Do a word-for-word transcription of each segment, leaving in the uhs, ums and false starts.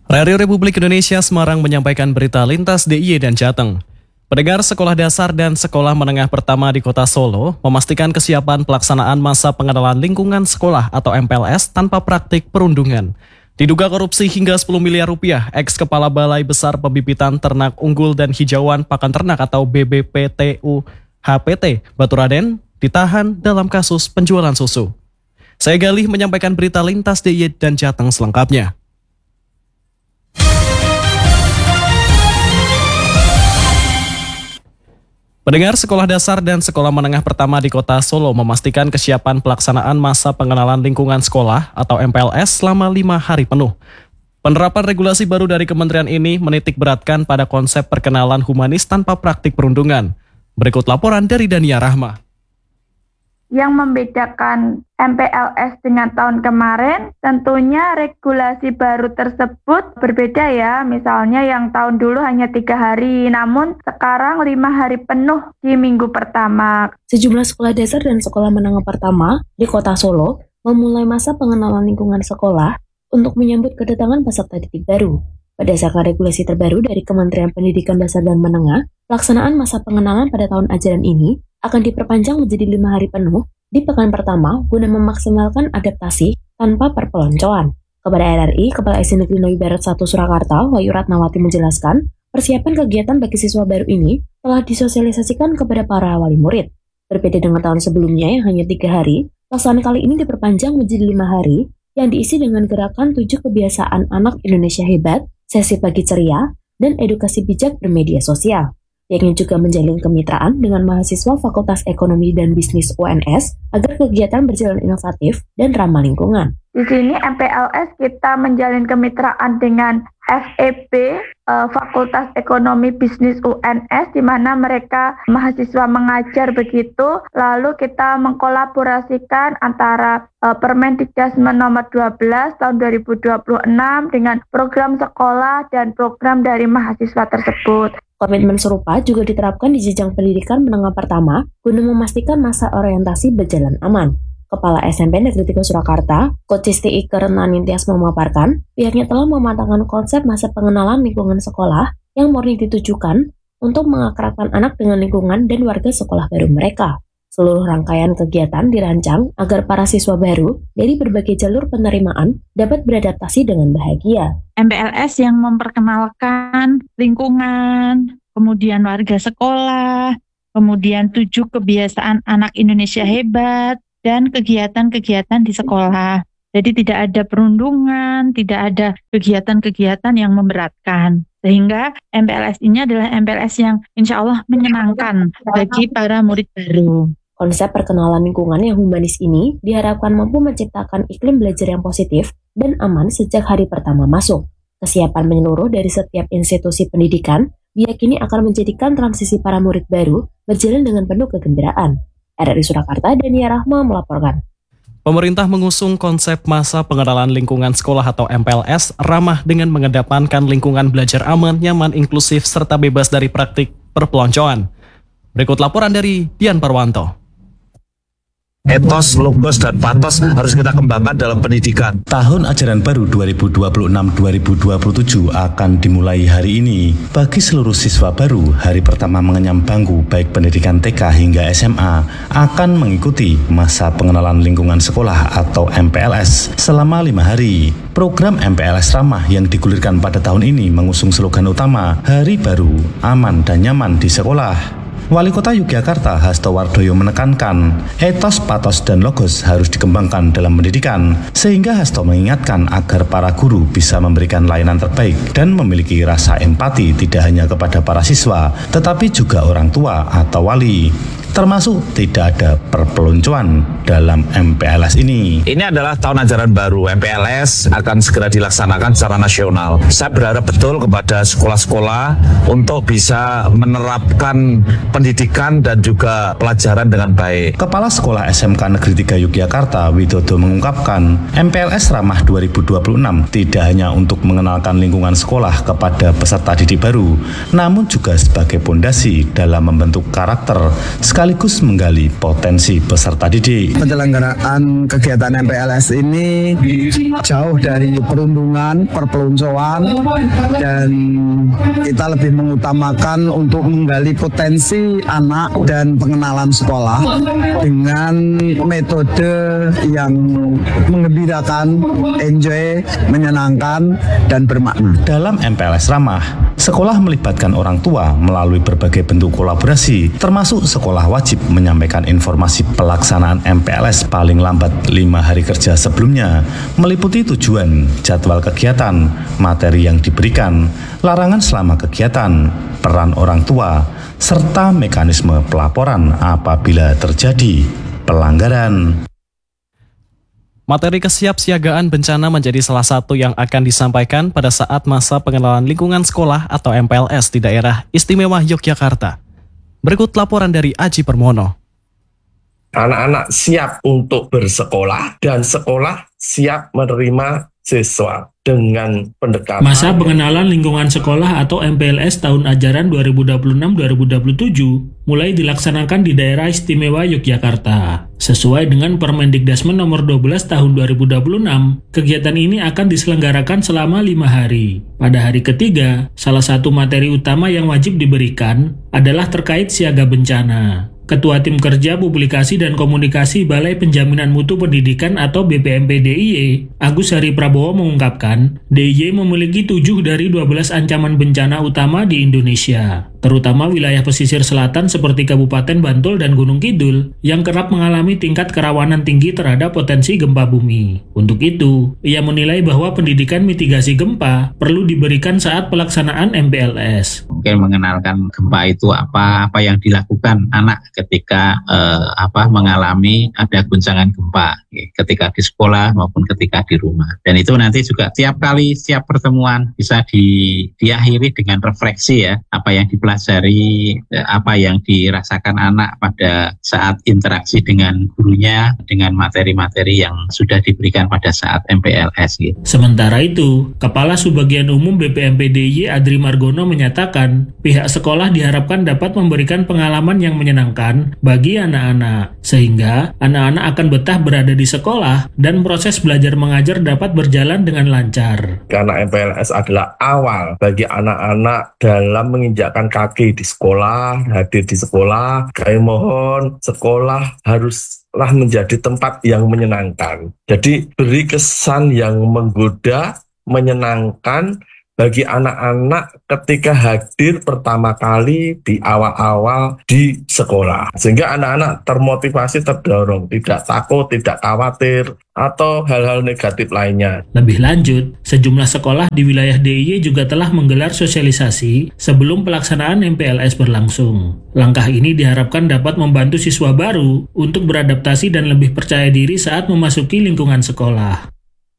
Radio Republik Indonesia Semarang menyampaikan berita lintas D I Y dan Jateng. Pendengar sekolah dasar dan sekolah menengah pertama di Kota Solo memastikan kesiapan pelaksanaan masa pengenalan lingkungan sekolah atau M P L S tanpa praktik perundungan. Diduga korupsi hingga sepuluh miliar rupiah, ex-kepala Balai Besar Pembibitan Ternak Unggul dan Hijauan Pakan Ternak atau B B P T U H P T Baturaden ditahan dalam kasus penjualan susu. Saya Galih menyampaikan berita lintas D I Y dan Jateng selengkapnya. Pendengar sekolah dasar dan sekolah menengah pertama di Kota Solo memastikan kesiapan pelaksanaan masa pengenalan lingkungan sekolah atau M P L S selama lima hari penuh. Penerapan regulasi baru dari kementerian ini menitik beratkan pada konsep perkenalan humanis tanpa praktik perundungan. Berikut laporan dari Dania Rahma. Yang membedakan M P L S dengan tahun kemarin, tentunya regulasi baru tersebut berbeda ya. Misalnya yang tahun dulu hanya tiga hari, namun sekarang lima hari penuh di minggu pertama. Sejumlah sekolah dasar dan sekolah menengah pertama di Kota Solo memulai masa pengenalan lingkungan sekolah untuk menyambut kedatangan peserta didik baru. Berdasarkan regulasi terbaru dari Kementerian Pendidikan Dasar dan Menengah, pelaksanaan masa pengenalan pada tahun ajaran ini akan diperpanjang menjadi lima hari penuh di pekan pertama guna memaksimalkan adaptasi tanpa perpeloncoan. Kepada R R I, Kepala S D Negeri Novi Barat satu Surakarta, Wahyu Ratnawati menjelaskan, persiapan kegiatan bagi siswa baru ini telah disosialisasikan kepada para wali murid. Berbeda dengan tahun sebelumnya yang hanya tiga hari, pelaksanaan kali ini diperpanjang menjadi lima hari yang diisi dengan gerakan tujuh kebiasaan anak Indonesia hebat, sesi pagi ceria, dan edukasi bijak bermedia sosial. Pihaknya juga menjalin kemitraan dengan mahasiswa Fakultas Ekonomi dan Bisnis U N S agar kegiatan berjalan inovatif dan ramah lingkungan. Di sini M P L S kita menjalin kemitraan dengan F E B, uh, Fakultas Ekonomi Bisnis U N S, di mana mereka mahasiswa mengajar begitu. Lalu kita mengkolaborasikan antara uh, Permendikdasmen nomor dua belas tahun dua ribu dua puluh enam dengan program sekolah dan program dari mahasiswa tersebut. Komitmen serupa juga diterapkan di jenjang pendidikan menengah pertama guna memastikan masa orientasi berjalan aman. Kepala S M P Negeri tiga Surakarta, Kocisti Iker Nanintias memaparkan, pihaknya telah mematangkan konsep masa pengenalan lingkungan sekolah yang murni ditujukan untuk mengakrabkan anak dengan lingkungan dan warga sekolah baru mereka. Seluruh rangkaian kegiatan dirancang agar para siswa baru dari berbagai jalur penerimaan dapat beradaptasi dengan bahagia. M P L S yang memperkenalkan lingkungan, kemudian warga sekolah, kemudian tujuh kebiasaan anak Indonesia hebat, dan kegiatan-kegiatan di sekolah. Jadi tidak ada perundungan, tidak ada kegiatan-kegiatan yang memberatkan. Sehingga M P L S ini adalah M P L S yang insya Allah menyenangkan bagi para murid baru. Konsep perkenalan lingkungan yang humanis ini diharapkan mampu menciptakan iklim belajar yang positif dan aman sejak hari pertama masuk. Kesiapan menyeluruh dari setiap institusi pendidikan diyakini akan menjadikan transisi para murid baru berjalan dengan penuh kegembiraan. R R I Surakarta, Dania Rahma melaporkan. Pemerintah mengusung konsep masa pengenalan lingkungan sekolah atau M P L S ramah dengan mengedepankan lingkungan belajar aman, nyaman, inklusif, serta bebas dari praktik perpeloncoan. Berikut laporan dari Dian Parwanto. Etos, logos, dan patos harus kita kembangkan dalam pendidikan. Tahun ajaran baru dua ribu dua puluh enam dua ribu dua puluh tujuh akan dimulai hari ini. Bagi seluruh siswa baru, hari pertama mengenyam bangku baik pendidikan T K hingga S M A akan mengikuti masa pengenalan lingkungan sekolah atau M P L S selama lima hari. Program M P L S ramah yang digulirkan pada tahun ini mengusung slogan utama Hari Baru, Aman dan Nyaman di Sekolah. Wali Kota Yogyakarta Hasto Wardoyo menekankan etos, patos, dan logos harus dikembangkan dalam pendidikan, sehingga Hasto mengingatkan agar para guru bisa memberikan layanan terbaik dan memiliki rasa empati tidak hanya kepada para siswa, tetapi juga orang tua atau wali. Termasuk tidak ada perpeloncoan dalam M P L S ini. Ini adalah tahun ajaran baru. M P L S akan segera dilaksanakan secara nasional. Saya berharap betul kepada sekolah-sekolah untuk bisa menerapkan pendidikan dan juga pelajaran dengan baik. Kepala Sekolah S M K Negeri tiga Yogyakarta, Widodo, mengungkapkan M P L S Ramah dua ribu dua puluh enam tidak hanya untuk mengenalkan lingkungan sekolah kepada peserta didik baru, namun juga sebagai pondasi dalam membentuk karakter sekaligus menggali potensi peserta didik. Penyelenggaraan kegiatan M P L S ini jauh dari perundungan, perpeloncoan, dan kita lebih mengutamakan untuk menggali potensi anak dan pengenalan sekolah dengan metode yang menggembirakan, enjoy, menyenangkan, dan bermakna. Dalam M P L S Ramah, sekolah melibatkan orang tua melalui berbagai bentuk kolaborasi, termasuk sekolah wajib menyampaikan informasi pelaksanaan M P L S paling lambat lima hari kerja sebelumnya, meliputi tujuan, jadwal kegiatan, materi yang diberikan, larangan selama kegiatan, peran orang tua, serta mekanisme pelaporan apabila terjadi pelanggaran. Materi kesiapsiagaan bencana menjadi salah satu yang akan disampaikan pada saat masa pengenalan lingkungan sekolah atau M P L S di daerah istimewa Yogyakarta. Berikut laporan dari Aji Permono. Anak-anak siap untuk bersekolah dan sekolah siap menerima siswa dengan pendekatan. Masa pengenalan lingkungan sekolah atau M P L S tahun ajaran dua ribu dua puluh enam dua ribu dua puluh tujuh mulai dilaksanakan di daerah istimewa Yogyakarta. Sesuai dengan Permendikdasmen nomor dua belas tahun dua ribu dua puluh enam, kegiatan ini akan diselenggarakan selama lima hari. Pada hari ketiga, salah satu materi utama yang wajib diberikan adalah terkait siaga bencana. Ketua Tim Kerja Publikasi dan Komunikasi Balai Penjaminan Mutu Pendidikan atau B P M P D I Y, Agus Hari Prabowo mengungkapkan, D I Y memiliki tujuh dari dua belas ancaman bencana utama di Indonesia, terutama wilayah pesisir selatan seperti Kabupaten Bantul dan Gunung Kidul yang kerap mengalami tingkat kerawanan tinggi terhadap potensi gempa bumi. Untuk itu, ia menilai bahwa pendidikan mitigasi gempa perlu diberikan saat pelaksanaan M P L S. Mungkin mengenalkan gempa itu apa, apa yang dilakukan anak ketika eh, apa mengalami ada guncangan gempa, ketika di sekolah maupun ketika di rumah. Dan itu nanti juga tiap kali setiap pertemuan bisa di, diakhiri dengan refleksi ya, apa yang dipelajari, apa yang dirasakan anak pada saat interaksi dengan gurunya, dengan materi-materi yang sudah diberikan pada saat M P L S. Gitu. Sementara itu, Kepala Subbagian Umum B P M P D I Y Adri Margono menyatakan, pihak sekolah diharapkan dapat memberikan pengalaman yang menyenangkan bagi anak-anak, sehingga anak-anak akan betah berada di sekolah dan proses belajar mengajar dapat berjalan dengan lancar. Karena M P L S adalah awal bagi anak-anak dalam menginjakkan kaki di sekolah, hadir di sekolah, kami mohon sekolah haruslah menjadi tempat yang menyenangkan. Jadi beri kesan yang menggoda, menyenangkan bagi anak-anak ketika hadir pertama kali di awal-awal di sekolah. Sehingga anak-anak termotivasi, terdorong, tidak takut, tidak khawatir, atau hal-hal negatif lainnya. Lebih lanjut, sejumlah sekolah di wilayah D I Y juga telah menggelar sosialisasi sebelum pelaksanaan M P L S berlangsung. Langkah ini diharapkan dapat membantu siswa baru untuk beradaptasi dan lebih percaya diri saat memasuki lingkungan sekolah.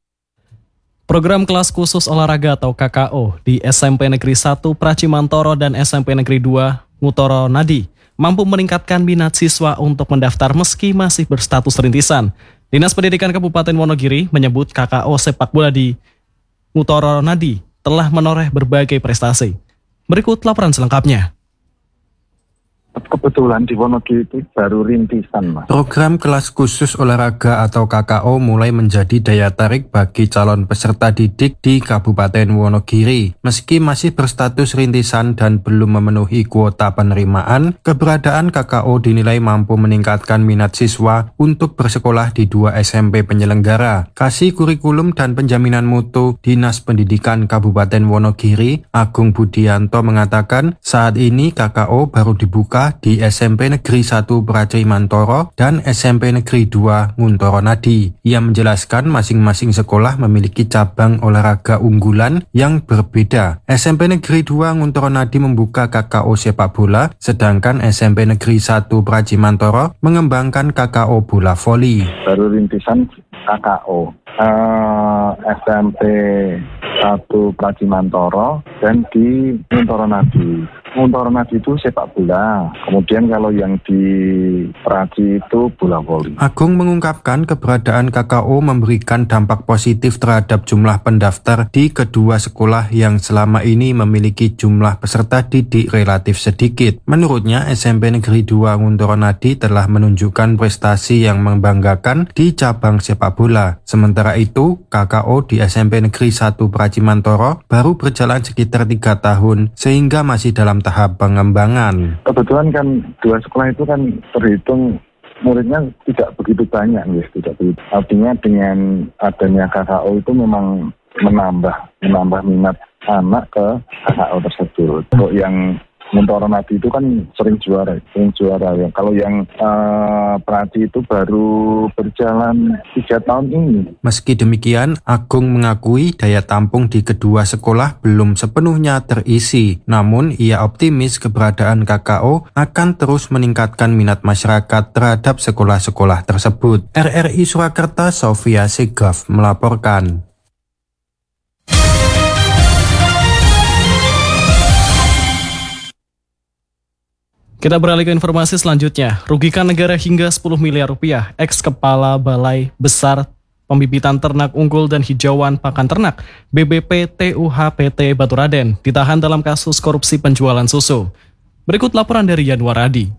Program kelas khusus olahraga atau K K O di S M P Negeri satu Pracimantoro dan S M P Negeri dua Ngutoro Nadi mampu meningkatkan minat siswa untuk mendaftar meski masih berstatus rintisan. Dinas Pendidikan Kabupaten Wonogiri menyebut K K O sepak bola di Ngutoro Nadi telah menoreh berbagai prestasi. Berikut laporan selengkapnya. Kebetulan di Wonogiri itu baru rintisan, Mas. Program kelas khusus olahraga atau K K O mulai menjadi daya tarik bagi calon peserta didik di Kabupaten Wonogiri. Meski masih berstatus rintisan dan belum memenuhi kuota penerimaan, keberadaan K K O dinilai mampu meningkatkan minat siswa untuk bersekolah di dua S M P penyelenggara. Kasih Kurikulum dan Penjaminan Mutu Dinas Pendidikan Kabupaten Wonogiri, Agung Budianto mengatakan saat ini K K O baru dibuka di S M P Negeri satu Pracimantoro dan S M P Negeri dua Nguntoro Nadi. Ia menjelaskan masing-masing sekolah memiliki cabang olahraga unggulan yang berbeda. S M P Negeri dua Nguntoro Nadi membuka K K O sepak bola, sedangkan S M P Negeri satu Pracimantoro mengembangkan K K O bola voli. Baru rintisan K K O. Uh, S M P satu Pracimantoro dan di Muntoronadi. Muntoronadi itu sepak bola, kemudian kalau yang di Praji itu bola voli. Agung mengungkapkan keberadaan K K O memberikan dampak positif terhadap jumlah pendaftar di kedua sekolah yang selama ini memiliki jumlah peserta didik relatif sedikit. Menurutnya, S M P Negeri dua Muntoronadi telah menunjukkan prestasi yang membanggakan di cabang sepak bola. Sementara itu, K K O di S M P Negeri satu Praji Mantoro baru berjalan sekitar tiga tahun sehingga masih dalam tahap pengembangan. Kebetulan kan dua sekolah itu kan terhitung muridnya tidak begitu banyak, guys, tidak begitu. Artinya dengan adanya K K O itu memang menambah menambah minat anak ke K K O tersebut. Untuk yang Muntoronadi itu kan sering juara, sering juara ya. Kalau yang uh, Praji itu baru berjalan tiga tahun ini. Meski demikian, Agung mengakui daya tampung di kedua sekolah belum sepenuhnya terisi. Namun, ia optimis keberadaan K K O akan terus meningkatkan minat masyarakat terhadap sekolah-sekolah tersebut. R R I Surakarta, Sofia Segaf melaporkan. Kita beralih ke informasi selanjutnya. Rugikan negara hingga sepuluh miliar rupiah. Ex-Kepala Balai Besar Pembibitan Ternak Unggul dan Hijauan Pakan Ternak B B P T U H P T Baturaden ditahan dalam kasus korupsi penjualan susu. Berikut laporan dari Yanuar Adi.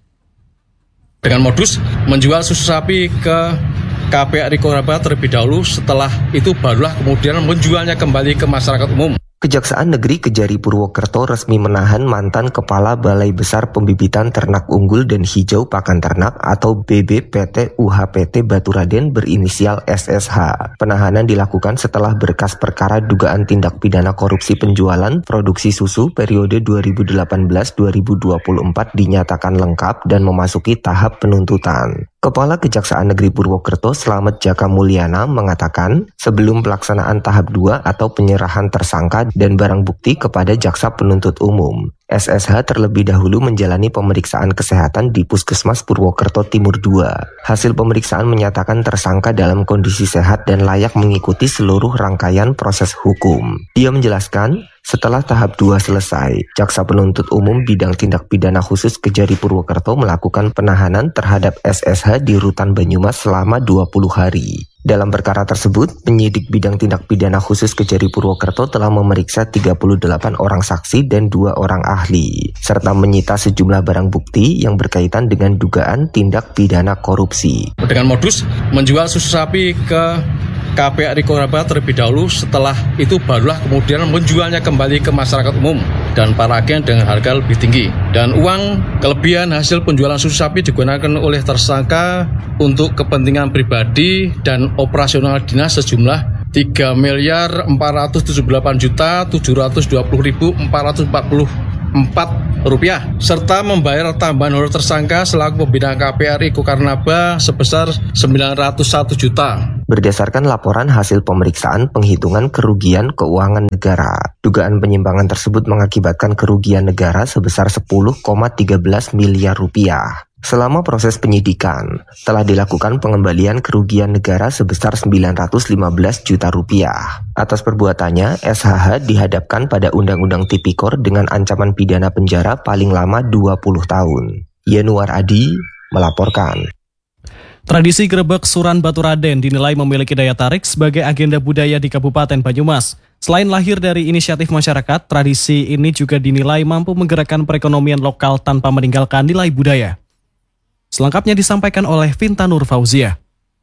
Dengan modus menjual susu sapi ke K P A R I Koraba terlebih dahulu, setelah itu barulah kemudian menjualnya kembali ke masyarakat umum. Kejaksaan Negeri Kejari Purwokerto resmi menahan mantan Kepala Balai Besar Pembibitan Ternak Unggul dan Hijau Pakan Ternak atau B B P T U H P T Baturaden berinisial S S H. Penahanan dilakukan setelah berkas perkara dugaan tindak pidana korupsi penjualan produksi susu periode dua ribu delapan belas sampai dua ribu dua puluh empat dinyatakan lengkap dan memasuki tahap penuntutan. Kepala Kejaksaan Negeri Purwokerto Slamet Jaka Mulyana mengatakan sebelum pelaksanaan tahap dua atau penyerahan tersangka dan barang bukti kepada jaksa penuntut umum, S S H terlebih dahulu menjalani pemeriksaan kesehatan di Puskesmas Purwokerto Timur dua. Hasil pemeriksaan menyatakan tersangka dalam kondisi sehat dan layak mengikuti seluruh rangkaian proses hukum. Dia menjelaskan, setelah tahap dua selesai, Jaksa Penuntut Umum Bidang Tindak Pidana Khusus Kejari Purwokerto melakukan penahanan terhadap S S H di Rutan Banyumas selama dua puluh hari. Dalam perkara tersebut, penyidik bidang tindak pidana khusus Kejari Purwokerto telah memeriksa tiga puluh delapan orang saksi dan dua orang ahli, serta menyita sejumlah barang bukti yang berkaitan dengan dugaan tindak pidana korupsi. Dengan modus menjual susu sapi ke K P A R I Koraba terlebih dahulu, setelah itu barulah kemudian menjualnya kembali ke masyarakat umum dan para agen dengan harga lebih tinggi. Dan uang kelebihan hasil penjualan susu sapi digunakan oleh tersangka untuk kepentingan pribadi dan operasional dinas sejumlah tiga miliar empat ratus tujuh puluh delapan juta tujuh ratus dua puluh ribu empat ratus empat puluh empat rupiah, serta membayar tambahan honor tersangka selaku pembina K P A R I Kokarnaba sebesar sembilan ratus satu juta. Berdasarkan laporan hasil pemeriksaan penghitungan kerugian keuangan negara, dugaan penyimpangan tersebut mengakibatkan kerugian negara sebesar sepuluh koma satu tiga miliar rupiah. Selama proses penyidikan, telah dilakukan pengembalian kerugian negara sebesar sembilan ratus lima belas juta rupiah. Atas perbuatannya, S H H dihadapkan pada Undang-Undang Tipikor dengan ancaman pidana penjara paling lama dua puluh tahun. Yanuar Adi melaporkan. Tradisi Grebek Suran Baturaden dinilai memiliki daya tarik sebagai agenda budaya di Kabupaten Banyumas. Selain lahir dari inisiatif masyarakat, tradisi ini juga dinilai mampu menggerakkan perekonomian lokal tanpa meninggalkan nilai budaya. Selengkapnya disampaikan oleh Vinta Nur Fauzia.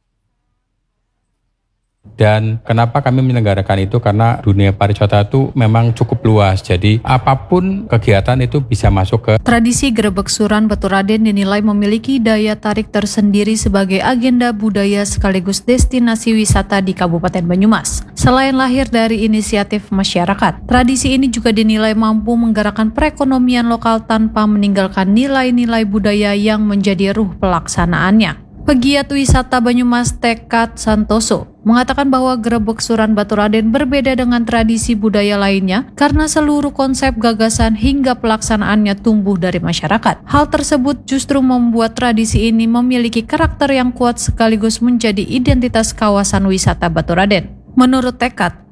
Dan kenapa kami menyelenggarakan itu? Karena dunia pariwisata itu memang cukup luas. Jadi apapun kegiatan itu bisa masuk ke. Tradisi Grebek Suran Baturaden dinilai memiliki daya tarik tersendiri sebagai agenda budaya sekaligus destinasi wisata di Kabupaten Banyumas. Selain lahir dari inisiatif masyarakat, tradisi ini juga dinilai mampu menggerakkan perekonomian lokal tanpa meninggalkan nilai-nilai budaya yang menjadi ruh pelaksanaannya. Pegiat wisata Banyumas Tekad Santoso mengatakan bahwa Grebek Suran Baturaden berbeda dengan tradisi budaya lainnya karena seluruh konsep, gagasan hingga pelaksanaannya tumbuh dari masyarakat. Hal tersebut justru membuat tradisi ini memiliki karakter yang kuat sekaligus menjadi identitas kawasan wisata Baturaden. Menurut Tekad,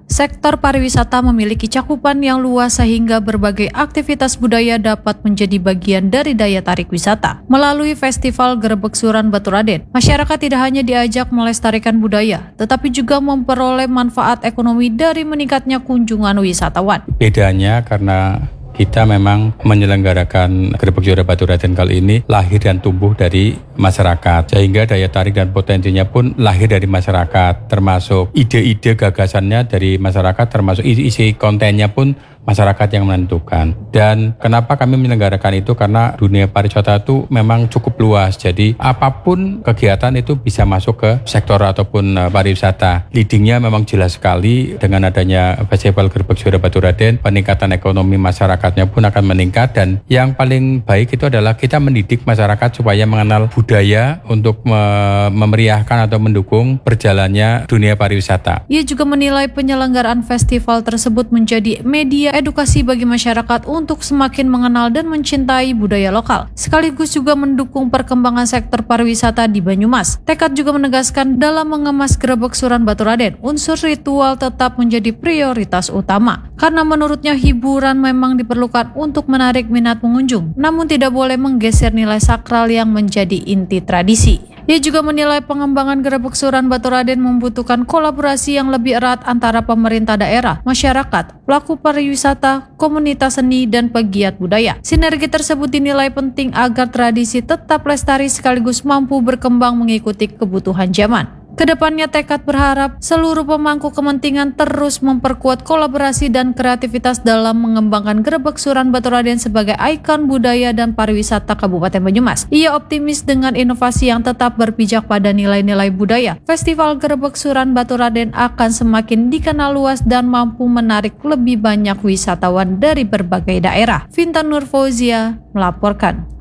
Sektor pariwisata memiliki cakupan yang luas sehingga berbagai aktivitas budaya dapat menjadi bagian dari daya tarik wisata. Melalui Festival Grebeg Suran Baturaden, masyarakat tidak hanya diajak melestarikan budaya, tetapi juga memperoleh manfaat ekonomi dari meningkatnya kunjungan wisatawan. Bedanya karena kita memang menyelenggarakan Grebeg Suran Baturaden kali ini lahir dan tumbuh dari masyarakat, sehingga daya tarik dan potensinya pun lahir dari masyarakat, termasuk ide-ide gagasannya dari masyarakat, termasuk isi kontennya pun masyarakat yang menentukan. Dan kenapa kami menyelenggarakan itu? Karena dunia pariwisata itu memang cukup luas, jadi apapun kegiatan itu bisa masuk ke sektor ataupun uh, pariwisata. Leadingnya memang jelas sekali dengan adanya Festival Grebeg Suran Baturaden, peningkatan ekonomi masyarakatnya pun akan meningkat, dan yang paling baik itu adalah kita mendidik masyarakat supaya mengenal budaya untuk me- memeriahkan atau mendukung berjalannya dunia pariwisata. Ia juga menilai penyelenggaraan festival tersebut menjadi media edukasi bagi masyarakat untuk semakin mengenal dan mencintai budaya lokal, sekaligus juga mendukung perkembangan sektor pariwisata di Banyumas. Tekad juga menegaskan dalam mengemas Grebeg Suran Baturaden, unsur ritual tetap menjadi prioritas utama, karena menurutnya hiburan memang diperlukan untuk menarik minat pengunjung, namun tidak boleh menggeser nilai sakral yang menjadi inti tradisi. Ia juga menilai pengembangan Grebeg Suran Baturaden membutuhkan kolaborasi yang lebih erat antara pemerintah daerah, masyarakat, pelaku pariwisata, komunitas seni, dan pegiat budaya. Sinergi tersebut dinilai penting agar tradisi tetap lestari sekaligus mampu berkembang mengikuti kebutuhan zaman. Kedepannya Tekad berharap seluruh pemangku kepentingan terus memperkuat kolaborasi dan kreativitas dalam mengembangkan Grebeg Suran Baturaden sebagai ikon budaya dan pariwisata Kabupaten Banyumas. Ia optimis dengan inovasi yang tetap berpijak pada nilai-nilai budaya, Festival Grebeg Suran Baturaden akan semakin dikenal luas dan mampu menarik lebih banyak wisatawan dari berbagai daerah. Vintan Nur Fauzia melaporkan.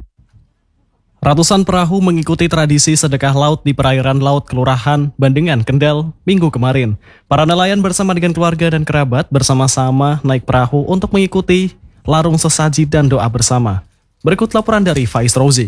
Ratusan perahu mengikuti tradisi sedekah laut di perairan laut Kelurahan Bandengan, Kendal, Minggu kemarin. Para nelayan bersama dengan keluarga dan kerabat bersama-sama naik perahu untuk mengikuti larung sesaji dan doa bersama. Berikut laporan dari Faiz Rozi.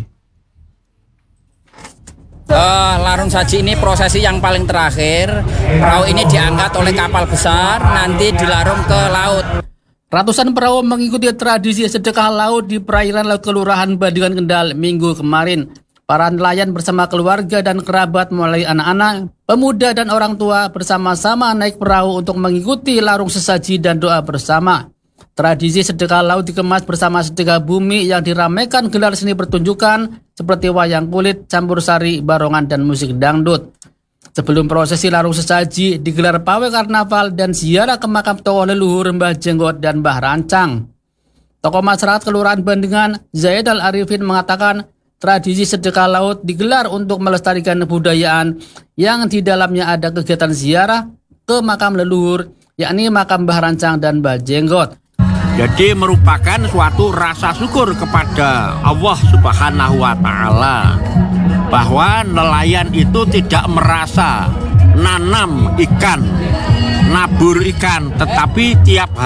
Uh, larung saji ini prosesi yang paling terakhir. Perahu ini diangkat oleh kapal besar, nanti dilarung ke laut. Ratusan perahu mengikuti tradisi sedekah laut di perairan laut Kelurahan Bandengan, Kendal, Minggu kemarin. Para nelayan bersama keluarga dan kerabat mulai anak-anak, pemuda dan orang tua bersama-sama naik perahu untuk mengikuti larung sesaji dan doa bersama. Tradisi sedekah laut dikemas bersama sedekah bumi yang diramaikan gelar seni pertunjukan seperti wayang kulit, campur sari, barongan, dan musik dangdut. Sebelum prosesi larung sesaji digelar pawai karnaval dan ziarah ke makam tokoh leluhur Mbah Jenggot dan Mbah Rancang. Tokoh masyarakat Kelurahan Bandengan, Zaid Al-Arifin, mengatakan tradisi sedekah laut digelar untuk melestarikan kebudayaan yang di dalamnya ada kegiatan ziarah ke makam leluhur, yakni makam Mbah Rancang dan Mbah Jenggot. Jadi merupakan suatu rasa syukur kepada Allah Subhanahu wa Ta'ala bahwa nelayan itu tidak merasa nanam ikan, nabur ikan, tetapi tiap